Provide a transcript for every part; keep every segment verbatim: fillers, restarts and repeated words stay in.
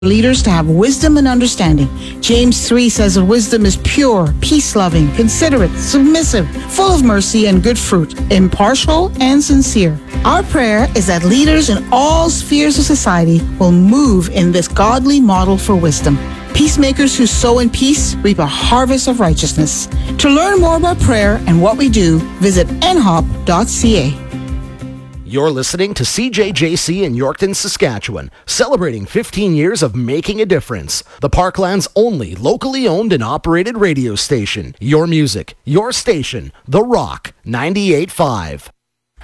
leaders to have wisdom and understanding. James three says that wisdom is pure, peace-loving, considerate, submissive, full of mercy and good fruit, impartial and sincere. Our prayer is that leaders in all spheres of society will move in this godly model for wisdom. Peacemakers who sow in peace reap a harvest of righteousness. To learn more about prayer and what we do, visit n hop dot c a. You're listening to C J J C in Yorkton, Saskatchewan, celebrating fifteen years of making a difference. The Parkland's only locally owned and operated radio station. Your music, your station, The Rock, ninety-eight point five.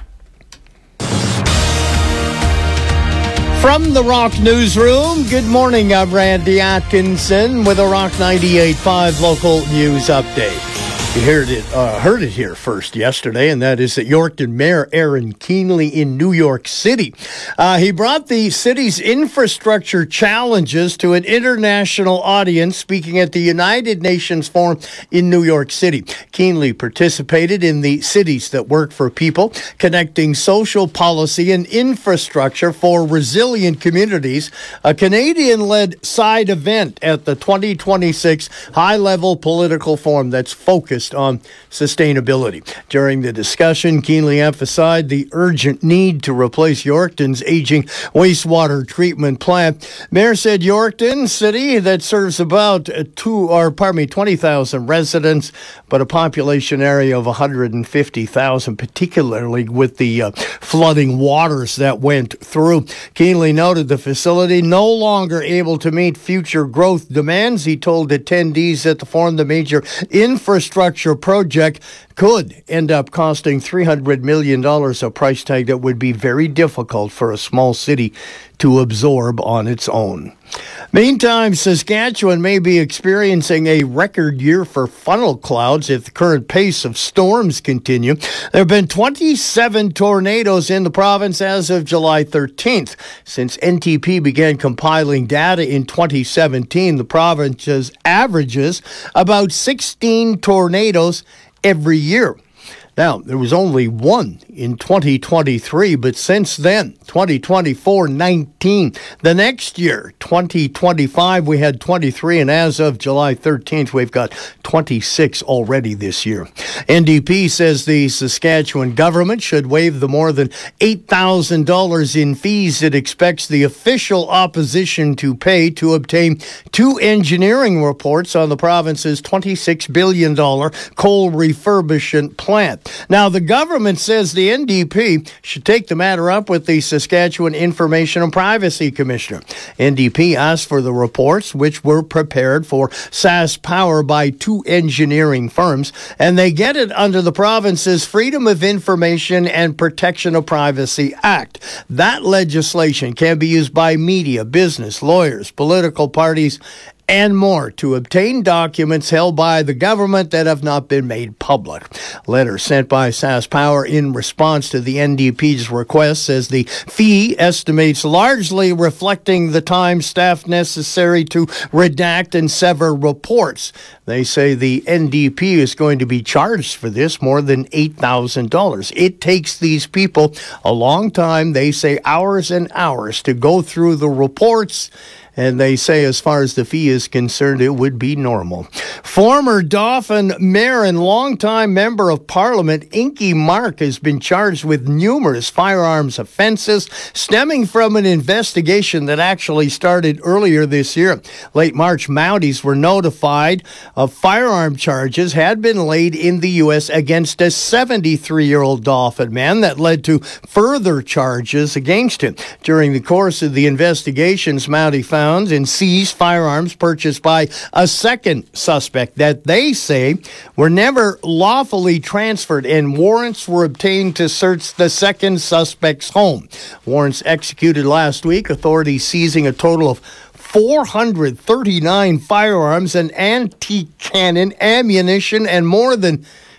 From the Rock Newsroom, good morning. I'm Randy Atkinson with a Rock ninety-eight point five local news update. You heard it, uh, heard it here first yesterday, and that is that Yorkton Mayor Aaron Keenley in New York City. Uh, he brought the city's infrastructure challenges to an international audience, speaking at the United Nations Forum in New York City. Keenley participated in the Cities That Work for People, connecting social policy and infrastructure for resilient communities, a Canadian-led side event at the twenty twenty-six high-level political forum that's focused on sustainability. During the discussion, Keenley emphasized the urgent need to replace Yorkton's aging wastewater treatment plant. Mayor said Yorkton City, that serves about two, or pardon me, twenty thousand residents, but a population area of one hundred fifty thousand, particularly with the uh, flooding waters that went through. Keenley noted the facility no longer able to meet future growth demands. He told attendees at the forum the major infrastructure project could end up costing three hundred million dollars, a price tag that would be very difficult for a small city to absorb on its own. Meantime, Saskatchewan may be experiencing a record year for funnel clouds if the current pace of storms continue. There have been twenty-seven tornadoes in the province as of July thirteenth. Since N T P began compiling data in twenty seventeen, the province averages about sixteen tornadoes every year. Now, there was only one in twenty twenty-three, but since then, twenty twenty-four, nineteen. The next year, twenty twenty-five, we had twenty-three, and as of July thirteenth, we've got twenty-six already this year. N D P says the Saskatchewan government should waive the more than eight thousand dollars in fees it expects the official opposition to pay to obtain two engineering reports on the province's twenty-six billion dollars coal refurbishment plant. Now, the government says the N D P should take the matter up with the Saskatchewan Information and Privacy Commissioner. N D P asked for the reports, which were prepared for SaskPower by two engineering firms, and they get it under the province's Freedom of Information and Protection of Privacy Act. That legislation can be used by media, business, lawyers, political parties, and more to obtain documents held by the government that have not been made public. Letter sent by SaskPower in response to the N D P's request says the fee estimates largely reflecting the time staff necessary to redact and sever reports. They say the N D P is going to be charged for this more than eight thousand dollars. It takes these people a long time, they say hours and hours, to go through the reports. And they say as far as the fee is concerned, it would be normal. Former Dauphin mayor and longtime member of Parliament, Inky Mark, has been charged with numerous firearms offenses stemming from an investigation that actually started earlier this year. Late March, Mounties were notified of firearm charges had been laid in the U S against a seventy-three-year-old Dauphin man that led to further charges against him. During the course of the investigations, Mountie found and seized firearms purchased by a second suspect that they say were never lawfully transferred, and warrants were obtained to search the second suspect's home. Warrants executed last week, authorities seizing a total of four hundred thirty-nine firearms and anti-cannon ammunition and more than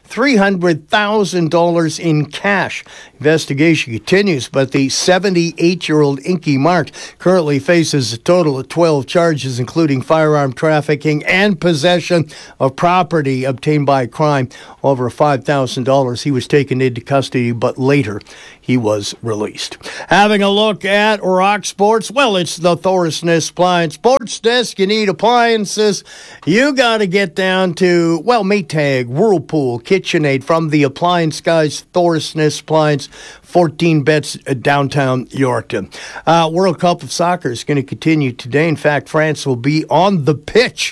three hundred thousand dollars in cash. Investigation continues, but the seventy-eight-year-old Inky Mart currently faces a total of twelve charges, including firearm trafficking and possession of property obtained by crime over five thousand dollars. He was taken into custody, but later he was released. Having a look at Rock Sports, well, it's the Thorsness Appliance Sports Desk. You need appliances. You got to get down to, well, Maytag, Whirlpool, KitchenAid from the Appliance Guys, Thorsness Appliance, fourteen bets downtown Yorkton. Uh, World Cup of Soccer is going to continue today. In fact, France will be on the pitch.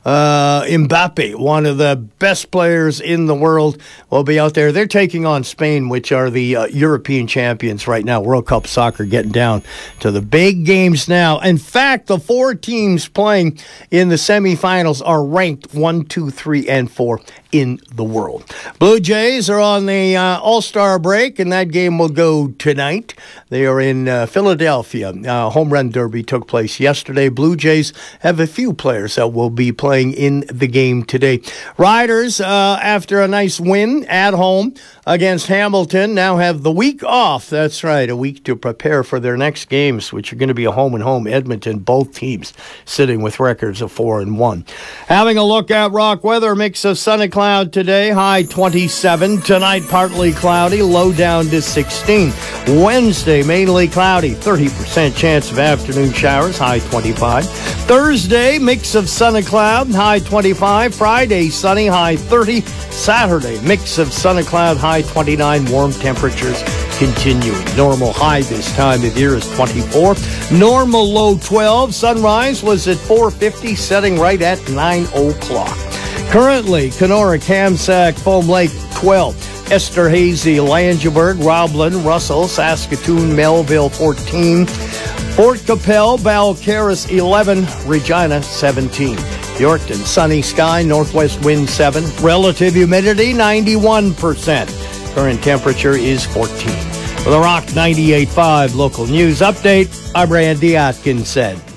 Uh, Mbappe, one of the best players in the world, will be out there. They're taking on Spain, which are the uh, European champions right now. World Cup Soccer getting down to the big games now. In fact, the four teams playing in the semifinals are ranked one, two, three, and four in the world. Blue Jays are on the uh, All-Star break, and that game will go tonight. They are in uh, Philadelphia. Uh, home run derby took place yesterday. Blue Jays have a few players that will be playing in the game today. Riders, uh, after a nice win at home against Hamilton, now have the week off. That's right, a week to prepare for their next games, which are going to be a home and home. Edmonton, both teams sitting with records of four and one. Having a look at rock weather, mix of sun and cloud today, high twenty-seven. Tonight, partly cloudy, low down to sixteen. Wednesday, mainly cloudy, thirty percent chance of afternoon showers, high twenty-five. Thursday, mix of sun and cloud, high twenty-five. Friday, sunny, high thirty. Saturday, mix of sun and cloud, high twenty-nine. Warm temperatures continuing. Normal high this time of year is twenty-four. Normal low twelve. Sunrise was at four fifty, setting right at nine o'clock. Currently, Kenora, Kamsack, Foam Lake, twelve. Esterhazy, Langeberg, Roblin, Russell, Saskatoon, Melville, fourteen. Fort Capel, Balcarres, eleven. Regina, seventeen. Yorkton, sunny sky, northwest wind, seven. Relative humidity, ninety-one percent. Current temperature is fourteen. For the Rock ninety-eight point five local news update, I'm Randy Atkinson.